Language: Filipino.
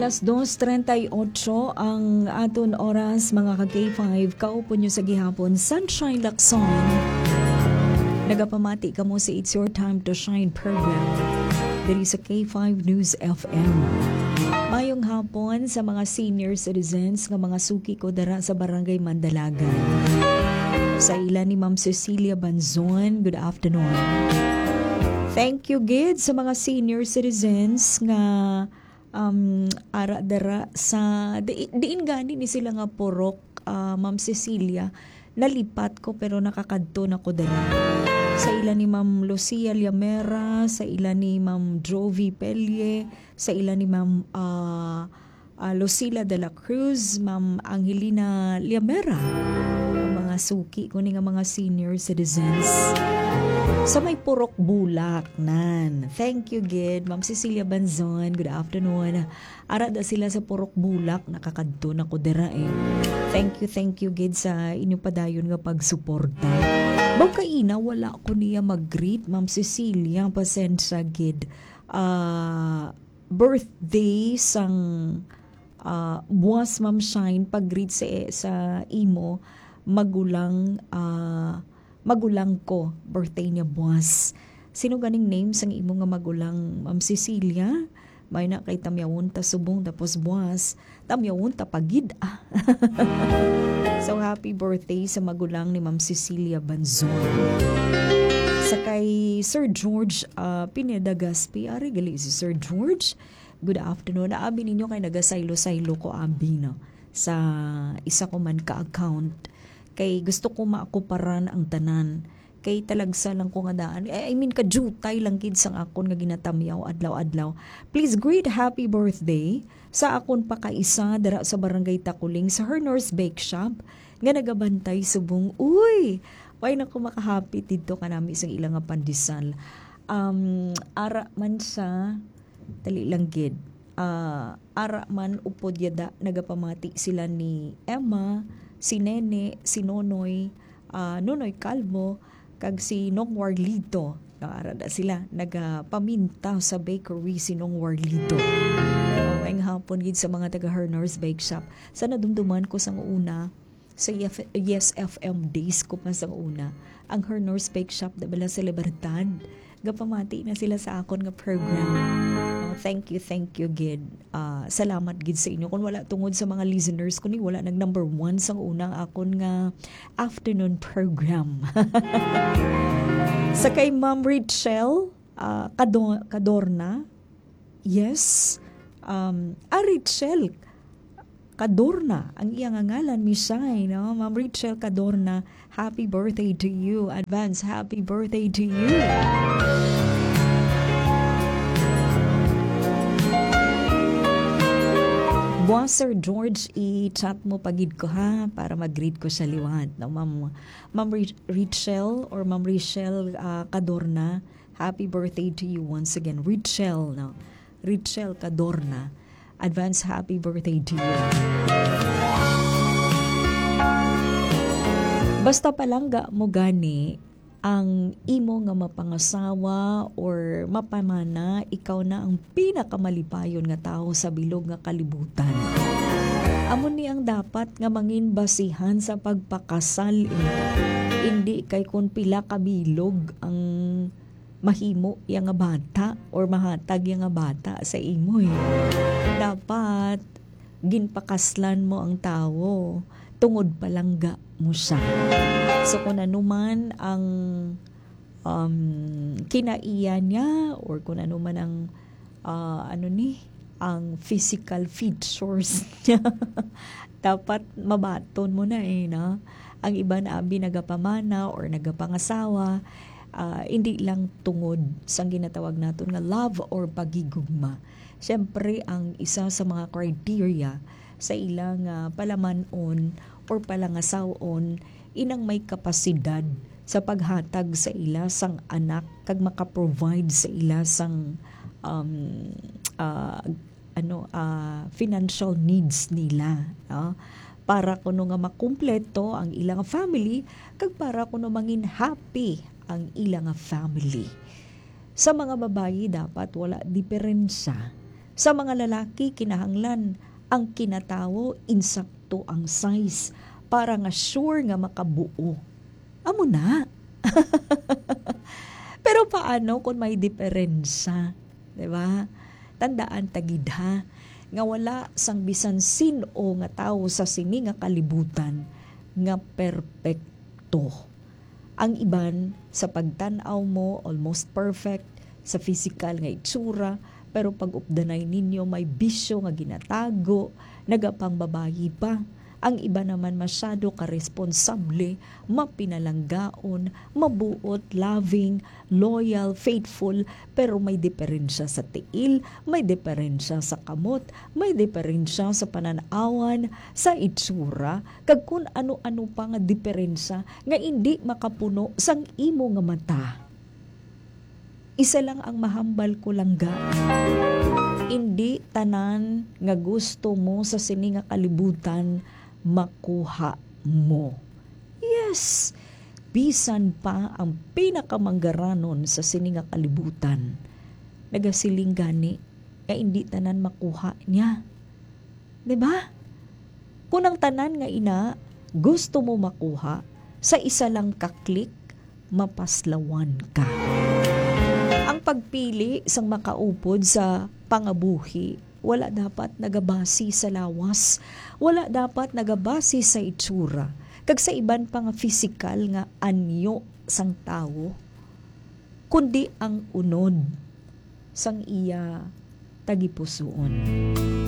Alas 2:38 ang aton oras mga ka-K5. Kaupo nyo sa gihapon, Sunshine Lacson. Nagapamati ka mo sa It's Your Time to Shine program diri sa K5 News FM. Mayong hapon sa mga senior citizens nga mga suki ko dara sa Barangay Mandalagan. Sa ilan ni Ma'am Cecilia Banzon, good afternoon. Thank you gid sa mga senior citizens nga ara dara sa diin gani ni sila nga purok, Ma'am Cecilia nalipat ko pero nakakadto na ko dara sa ilan ni Ma'am Lucia Liamera, sa ilan ni Ma'am Jovi Pelye, sa ilan ni Ma'am Lucila de la Cruz, Ma'am Angelina Liamera, ang mga suki ko ni nga mga senior citizens sa may Purok Bulak nan. Thank you gid Ma'am Cecilia Banzon, good afternoon. Ara da sila sa Purok Bulak, nakakadto na ko dira eh. Thank you gid sa inyo padayon nga pagsuporta. Baw kaina wala ko niya mag-greet Ma'am Cecilia, pasensya gid. Birthday sang buwas Ma'am Shine pag-greet sa imo magulang ko, birthday niya buwas. Sino ganing name sang imo nga magulang Ma'am Cecilia? May na kay tamyawon ta subong tapos buwas. Tamyawon ta pagid So happy birthday sa magulang ni Ma'am Cecilia Banzon. Sa kay Sir George Pineda Gaspi, ari gali si Sir George. Good afternoon. Naabi ninyo kay nagasaylo-saylo ko abi no sa isa ko man ka-account. Kay gusto ko maakuparan ang tanan. Kay talagsa lang ko nga daan. I mean, kajutay lang kids ang akon nga ginatamyaw adlaw-adlaw. Please greet happy birthday sa akon pa kaisa dara sa Barangay Takuling sa Hernor's Bake Shop nga nagabantay subong. Uy! Why na ko makahapit dito kanami sa ilang nga pandesal. Ara man sa tali lang gid. Ara man upod yada nagapamati sila ni Emma, si Nene, si Nonoy, Nonoy Calvo, kag si Nong Warlito. Naarada sila nagapaminta sa bakery si Nong Warlito. Ngayong hapon gid sa mga taga Hernor's Bake Shop. Sana dumduman ko sang una sa Yes FM days ko pa sang una. Ang Hernor's Bake Shop da bala sa Libertad. Gapamati na sila sa akon nga program. Thank you gid. Salamat gid sa inyo. Kung wala tungod sa mga listeners ko ni wala nag number 1 sa unang akon nga afternoon program. Sa kay Ma'am Rachel Cadorna. Yes. Rachel Cadorna ang iyang ngalan Misay, no? Ma'am Rachel Cadorna, happy birthday to you. Advance happy birthday to you. Buwas Sir George, i-chat mo pagid ko ha para mag-greet ko sa liwat. No, Ma'am Rachel or Ma'am Rachel Cadorna, happy birthday to you once again. Rachel, no? Rachel Cadorna, advance happy birthday to you. Basta palangga mo gani ang imo nga mapangasawa or mapamana, ikaw na ang pinakamalipayon nga tao sa bilog nga kalibutan. Amon ni ang dapat nga mangin basihan sa pagpakasal Hindi kay kung pila ka bilog ang mahimo yang nga bata or mahatag yang nga bata sa imo Dapat ginpakaslan mo ang tao tungod palangga mo siya. So kung ano man ang kinaiya niya or kung ano man ang ang physical features niya dapat mabaton mo na no? Ang iba na abi nagapamana or nagapangasawa hindi lang tungod sa ginatawag naton nga love or pagigugma. Siyempre ang isa sa mga criteria sa ilang palamanon or palangasawon inang may kapasidad sa paghatag sa ila sang anak kag maka-provide sa ila sang financial needs nila para kuno nga makumpleto ang ilang family kag para kuno mangin happy ang ilang family. Sa mga babayi dapat wala diferensya Sa mga lalaki, kinahanglan ang kinatawo, insakto ang size para nga sure nga makabuo. Amo na. Pero paano kung may diferensya? Diba? Tandaan tagid ha, nga wala sang bisan sino nga tao sa sini nga kalibutan nga perpekto. Ang iban sa pagtanaw mo almost perfect sa physical nga itsura, pero pag updanay ninyo may bisyo nga ginatago, nagapang babayi pa. Ang iba naman masyado ka-responsable, mapinalanggaon, mabuot, loving, loyal, faithful, pero may diferensya sa tiil, may diferensya sa kamot, may diferensya sa pananawan, sa itsura, kag kun ano-ano pa nga diferensya nga hindi makapuno sang imo nga mata. Isa lang ang mahambal ko langga. Hindi tanan nga gusto mo sa sini nga kalibutan makuha mo. Yes, bisan pa ang pinakamanggaranon sa sini nga kalibutan, nagasiling gani nga hindi tanan makuha niya. Diba? Kung ang tanan nga ina gusto mo makuha, sa isa lang kaklik, mapaslawan ka. Ang pagpili sang makaupod sa pangabuhi, wala dapat nagabasi sa lawas, wala dapat nagabasi sa itsura, kag sa iban pa nga physical nga anyo sang tawo, kundi ang unod sang iya tagipusoon.